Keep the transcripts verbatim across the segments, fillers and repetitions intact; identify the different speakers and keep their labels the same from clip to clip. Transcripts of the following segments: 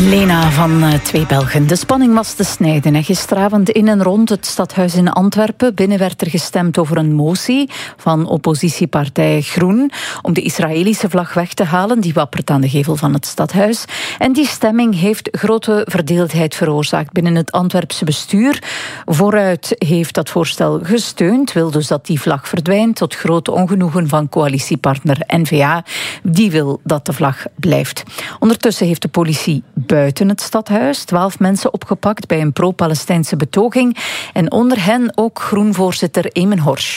Speaker 1: Lena van uh, Twee Belgen. De spanning was te snijden. En gisteravond in en rond het stadhuis in Antwerpen. Binnen werd er gestemd over een motie van oppositiepartij Groen om de Israëlische vlag weg te halen. Die wappert aan de gevel van het stadhuis. En die stemming heeft grote verdeeldheid veroorzaakt binnen het Antwerpse bestuur. Vooruit heeft dat voorstel gesteund. Wil dus dat die vlag verdwijnt, tot grote ongenoegen van coalitiepartner N V A. Die wil dat de vlag blijft. Ondertussen heeft de politie buiten het stadhuis twaalf mensen opgepakt bij een pro-Palestijnse betoging. En onder hen ook Groen-voorzitter Eamen Horsch.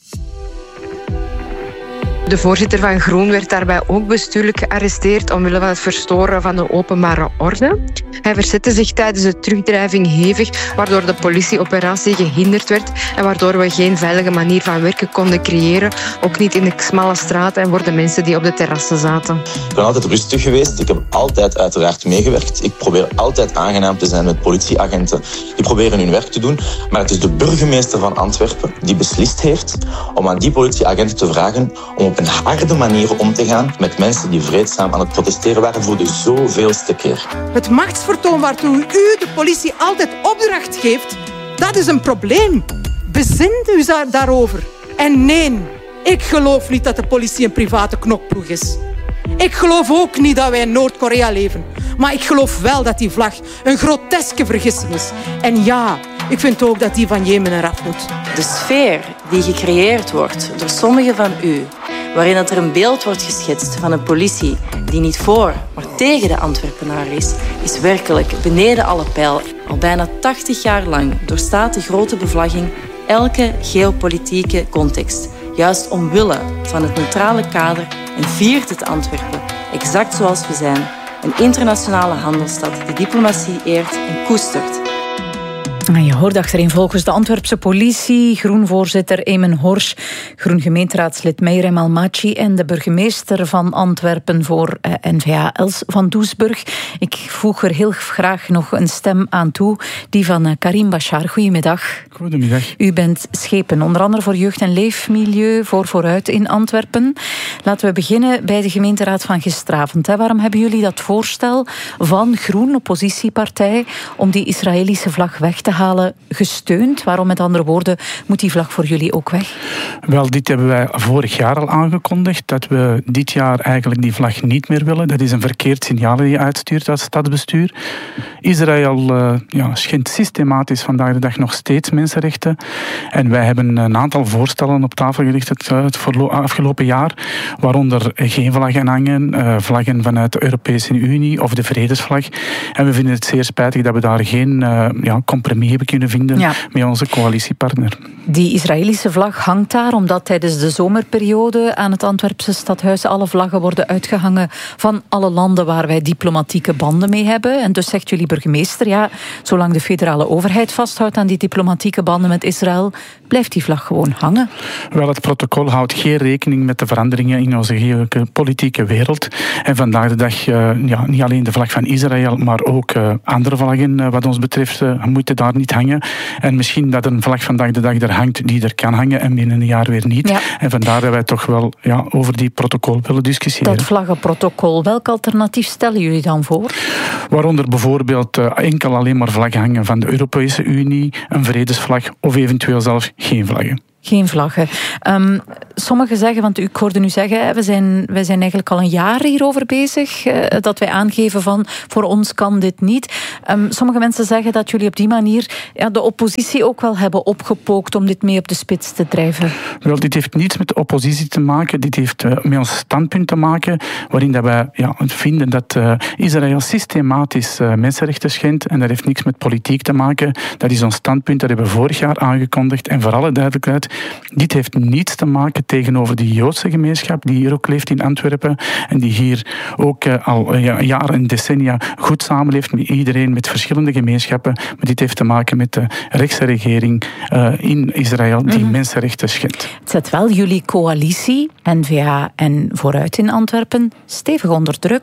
Speaker 2: De voorzitter van Groen werd daarbij ook bestuurlijk gearresteerd omwille van het verstoren van de openbare orde. Hij verzette zich tijdens de terugdrijving hevig, waardoor de politieoperatie gehinderd werd en waardoor we geen veilige manier van werken konden creëren, ook niet in de smalle straten en voor de mensen die op de terrassen zaten.
Speaker 3: Ik ben altijd rustig geweest. Ik heb altijd uiteraard meegewerkt. Ik probeer altijd aangenaam te zijn met politieagenten. Die proberen hun werk te doen. Maar het is de burgemeester van Antwerpen die beslist heeft om aan die politieagenten te vragen om op een harde manier om te gaan met mensen die vreedzaam aan het protesteren waren voor de zoveelste keer.
Speaker 4: Het machtsvertoon waartoe u de politie altijd opdracht geeft, dat is een probleem. Bezint u daarover. En nee, ik geloof niet dat de politie een private knokploeg is. Ik geloof ook niet dat wij in Noord-Korea leven. Maar ik geloof wel dat die vlag een groteske vergissing is. En ja, ik vind ook dat die van Jemen eraf moet.
Speaker 5: De sfeer die gecreëerd wordt door sommigen van u, waarin er een beeld wordt geschetst van een politie die niet voor, maar tegen de Antwerpenaar is, is werkelijk beneden alle pijl. Al bijna tachtig jaar lang doorstaat de grote bevlagging elke geopolitieke context. Juist omwille van het neutrale kader en viert het Antwerpen, exact zoals we zijn, een internationale handelsstad die diplomatie eert en koestert.
Speaker 1: En je hoort achterin volgens de Antwerpse politie, Groen-voorzitter Eamen Horsch, Groen-gemeenteraadslid Meirem Almaty en de burgemeester van Antwerpen voor uh, N V A, Els van Doesburg. Ik voeg er heel graag nog een stem aan toe, die van uh, Karim Bachar. Goedemiddag.
Speaker 6: Goedemiddag.
Speaker 1: U bent schepen, onder andere voor jeugd- en leefmilieu, voor Vooruit in Antwerpen. Laten we beginnen bij de gemeenteraad van gisteravond. Hè. Waarom hebben jullie dat voorstel van Groen, oppositiepartij, om die Israëlische vlag weg te halen, gesteund? Waarom, met andere woorden, moet die vlag voor jullie ook weg?
Speaker 6: Wel, dit hebben wij vorig jaar al aangekondigd, dat we dit jaar eigenlijk die vlag niet meer willen. Dat is een verkeerd signaal dat je uitstuurt als stadsbestuur. Israël uh, ja, schendt systematisch vandaag de dag nog steeds mensenrechten. En wij hebben een aantal voorstellen op tafel gelegd het, het voorlo- afgelopen jaar, waaronder geen vlaggen hangen, uh, vlaggen vanuit de Europese Unie of de vredesvlag. En we vinden het zeer spijtig dat we daar geen uh, ja, compromis hebben kunnen vinden ja. met onze coalitiepartner.
Speaker 1: Die Israëlische vlag hangt daar omdat tijdens de zomerperiode aan het Antwerpse stadhuis alle vlaggen worden uitgehangen van alle landen waar wij diplomatieke banden mee hebben. En dus zegt jullie burgemeester, ja, zolang de federale overheid vasthoudt aan die diplomatieke banden met Israël, blijft die vlag gewoon hangen.
Speaker 6: Wel, het protocol houdt geen rekening met de veranderingen in onze geopolitieke wereld. En vandaag de dag, uh, ja, niet alleen de vlag van Israël, maar ook uh, andere vlaggen, uh, wat ons betreft, uh, moeten daar niet hangen. En misschien dat een vlag vandaag de dag er hangt die er kan hangen en binnen een jaar weer niet. Ja. En vandaar dat wij toch wel ja, over die protocol willen discussiëren.
Speaker 1: Dat vlaggenprotocol, welk alternatief stellen jullie dan voor?
Speaker 6: Waaronder bijvoorbeeld uh, enkel alleen maar vlaggen hangen van de Europese Unie, een vredesvlag of eventueel zelfs geen vlaggen.
Speaker 1: Geen vlaggen. Um, sommigen zeggen, want ik hoorde nu zeggen, we zijn, wij zijn eigenlijk al een jaar hierover bezig, uh, dat wij aangeven van, voor ons kan dit niet. Um, sommige mensen zeggen dat jullie op die manier ja, de oppositie ook wel hebben opgepookt om dit mee op de spits te drijven.
Speaker 6: Wel, dit heeft niets met de oppositie te maken, dit heeft uh, met ons standpunt te maken, waarin dat wij ja, vinden dat uh, Israël systematisch uh, mensenrechten schendt, en dat heeft niks met politiek te maken. Dat is ons standpunt, dat hebben we vorig jaar aangekondigd, en voor alle duidelijkheid, dit heeft niets te maken tegenover de Joodse gemeenschap die hier ook leeft in Antwerpen en die hier ook uh, al uh, ja, jaren en decennia goed samenleeft met iedereen, met verschillende gemeenschappen. Maar dit heeft te maken met de rechtse regering uh, in Israël die mm-hmm. mensenrechten schendt.
Speaker 1: Het zet wel jullie coalitie, N V A en Vooruit in Antwerpen, stevig onder druk.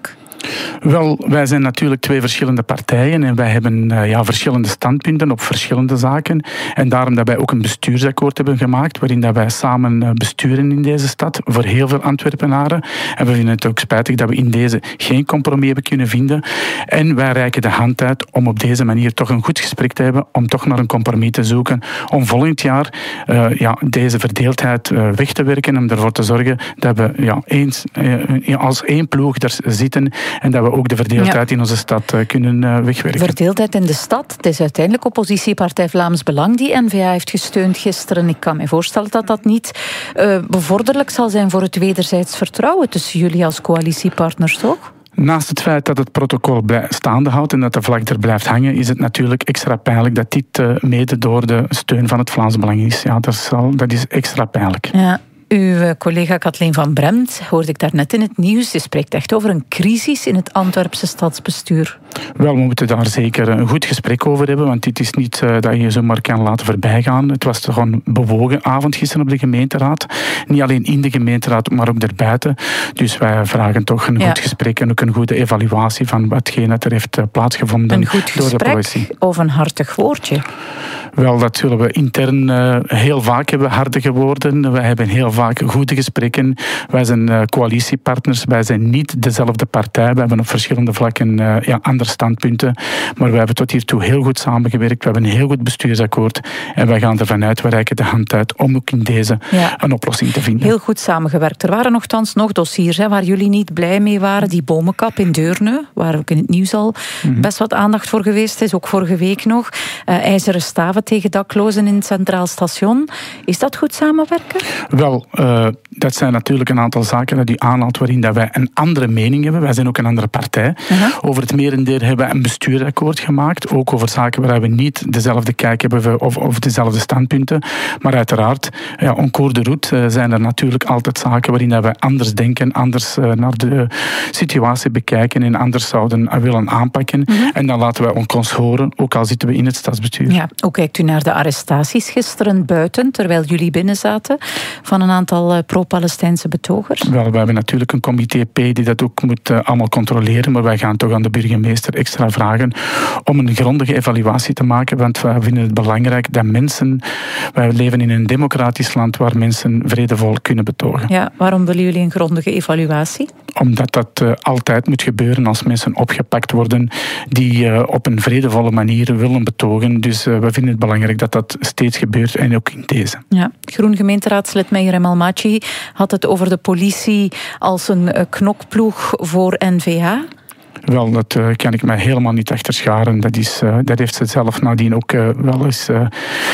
Speaker 6: Wel, wij zijn natuurlijk twee verschillende partijen en wij hebben uh, ja, verschillende standpunten op verschillende zaken. En daarom dat wij ook een bestuursakkoord hebben gemaakt, waarin dat wij samen uh, besturen in deze stad, voor heel veel Antwerpenaren. En we vinden het ook spijtig dat we in deze geen compromis hebben kunnen vinden. En wij reiken de hand uit om op deze manier toch een goed gesprek te hebben, om toch naar een compromis te zoeken, om volgend jaar uh, ja, deze verdeeldheid uh, weg te werken, om ervoor te zorgen dat we ja, eens, uh, als één ploeg daar zitten en dat we ook de verdeeldheid ja. in onze stad uh, kunnen uh, wegwerken.
Speaker 1: Verdeeldheid in de stad. Het is uiteindelijk oppositiepartij Vlaams Belang die N V A heeft gesteund gisteren. Ik kan me voorstellen dat dat niet uh, bevorderlijk zal zijn voor het wederzijds vertrouwen tussen jullie als coalitiepartners, toch?
Speaker 6: Naast het feit dat het protocol staande houdt en dat de vlag er blijft hangen, is het natuurlijk extra pijnlijk dat dit uh, mede door de steun van het Vlaams Belang is. Ja, dat is, al, dat is extra pijnlijk.
Speaker 1: Ja. Uw collega Kathleen van Bremt, hoorde ik daarnet in het nieuws, ze spreekt echt over een crisis in het Antwerpse stadsbestuur.
Speaker 6: Wel, we moeten daar zeker een goed gesprek over hebben, want dit is niet uh, dat je zomaar kan laten voorbijgaan. Het was toch een bewogen avond gisteren op de gemeenteraad. Niet alleen in de gemeenteraad, maar ook daarbuiten. Dus wij vragen toch een ja. goed gesprek en ook een goede evaluatie van watgene dat er heeft plaatsgevonden
Speaker 1: een goed
Speaker 6: door de politie.
Speaker 1: Gesprek of een hartig woordje?
Speaker 6: Wel, dat zullen we intern uh, heel vaak hebben, hartige woorden. Wij hebben heel vaak goede gesprekken. Wij zijn uh, coalitiepartners. Wij zijn niet dezelfde partij. We hebben op verschillende vlakken uh, ja, andere standpunten. Maar wij hebben tot hiertoe heel goed samengewerkt. We hebben een heel goed bestuursakkoord. En wij gaan ervan uit, we reiken de hand uit om ook in deze ja. een oplossing te vinden.
Speaker 1: Heel goed samengewerkt. Er waren nogthans nog dossiers hè, waar jullie niet blij mee waren. Die bomenkap in Deurne, waar ook in het nieuws al mm-hmm. best wat aandacht voor geweest is. Ook vorige week nog. Uh, ijzeren staven tegen daklozen in het Centraal Station. Is dat goed samenwerken?
Speaker 6: Wel, uh, dat zijn natuurlijk een aantal zaken dat u aanhaalt waarin dat wij een andere mening hebben. Wij zijn ook een andere partij. Uh-huh. Over het merendeel hebben we een bestuursakkoord gemaakt. Ook over zaken waar we niet dezelfde kijk hebben of, of dezelfde standpunten. Maar uiteraard, ja, en cours de route uh, zijn er natuurlijk altijd zaken waarin dat wij anders denken, anders uh, naar de situatie bekijken en anders zouden uh, willen aanpakken. Uh-huh. En dan laten wij ons horen, ook al zitten we in het stadsbestuur.
Speaker 1: Ja, hoe kijkt u naar de arrestaties gisteren buiten, terwijl jullie binnen zaten, van een aantal uh, pro-Palestijnse betogers?
Speaker 6: Wel, we hebben natuurlijk een comité P die dat ook moet uh, allemaal controleren, maar wij gaan toch aan de burgemeester extra vragen om een grondige evaluatie te maken, want wij vinden het belangrijk dat mensen, wij leven in een democratisch land waar mensen vredevol kunnen betogen.
Speaker 1: Ja, waarom willen jullie een grondige evaluatie?
Speaker 6: Omdat dat uh, altijd moet gebeuren als mensen opgepakt worden die uh, op een vredevolle manier willen betogen. Dus uh, we vinden het belangrijk dat dat steeds gebeurt en ook in deze.
Speaker 1: Ja, Groen gemeenteraadslid Meyer Emelmachi had het over de politie als een uh, knokploeg voor N V A.
Speaker 6: Wel, dat uh, kan ik mij helemaal niet achter scharen. Dat, is, uh, dat heeft ze zelf nadien ook uh, wel eens uh,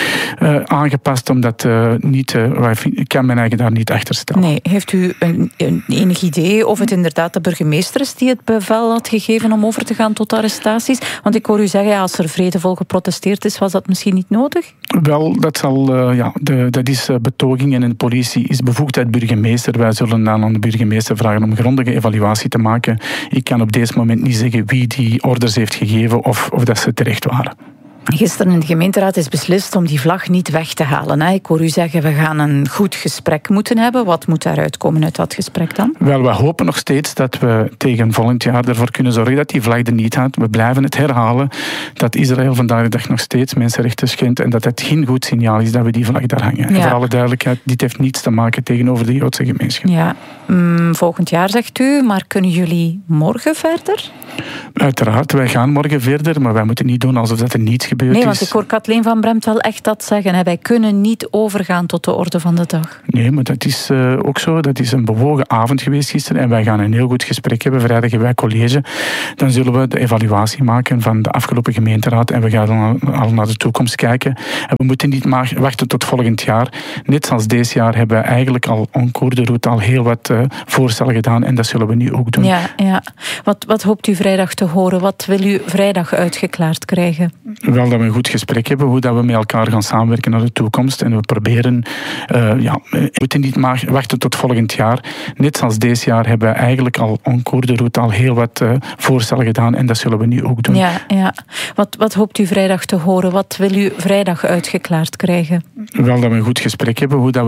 Speaker 6: uh, aangepast, omdat uh, niet, uh, ik kan mijn eigen daar niet achter stellen.
Speaker 1: Nee, heeft u een, een enig idee of het inderdaad de burgemeester is die het bevel had gegeven om over te gaan tot arrestaties? Want ik hoor u zeggen, ja, als er vredevol geprotesteerd is, was dat misschien niet nodig?
Speaker 6: Wel, dat, zal, uh, ja, de, dat is uh, betoging en de politie is bevoegdheid burgemeester. Wij zullen dan aan de burgemeester vragen om grondige evaluatie te maken. Ik kan op deze moment niet zeggen wie die orders heeft gegeven of, of dat ze terecht waren.
Speaker 1: Gisteren in de gemeenteraad is beslist om die vlag niet weg te halen. Ik hoor u zeggen, we gaan een goed gesprek moeten hebben. Wat moet daaruit komen uit dat gesprek dan?
Speaker 6: Wel, we hopen nog steeds dat we tegen volgend jaar ervoor kunnen zorgen dat die vlag er niet gaat. We blijven het herhalen dat Israël vandaag de dag nog steeds mensenrechten schendt en dat het geen goed signaal is dat we die vlag daar hangen. Ja. En voor alle duidelijkheid, dit heeft niets te maken tegenover de Joodse gemeenschap.
Speaker 1: Ja, mm, volgend jaar zegt u, maar kunnen jullie morgen verder?
Speaker 6: Uiteraard, wij gaan morgen verder, maar wij moeten niet doen alsof dat er niets gebeurd is.
Speaker 1: Nee, want ik hoor Kathleen van Bremt wel echt dat zeggen. Hè. Wij kunnen niet overgaan tot de orde van de dag.
Speaker 6: Nee, maar dat is uh, ook zo. Dat is een bewogen avond geweest gisteren en wij gaan een heel goed gesprek hebben. Vrijdag hebben wij college. Dan zullen we de evaluatie maken van de afgelopen gemeenteraad en we gaan dan al naar de toekomst kijken. En we moeten niet maar wachten tot volgend jaar. Net zoals deze jaar hebben we eigenlijk al en cours de route al heel wat uh, voorstellen gedaan en dat zullen we nu ook doen.
Speaker 1: Ja, ja. Wat, wat hoopt u vrijdag te horen? Wat wil u vrijdag uitgeklaard krijgen?
Speaker 6: Wel, dat we een goed gesprek hebben, hoe dat we met elkaar gaan samenwerken naar de toekomst. En we proberen, uh, ja, we moeten niet maar wachten tot volgend jaar. Net zoals deze jaar hebben we eigenlijk al en cours de route al heel wat uh, voorstellen gedaan en dat zullen we nu ook doen.
Speaker 1: Ja, ja. Wat, wat hoopt u vrijdag te horen? Wat wil u vrijdag uitgeklaard krijgen?
Speaker 6: Wel, dat we een goed gesprek hebben, hoe dat we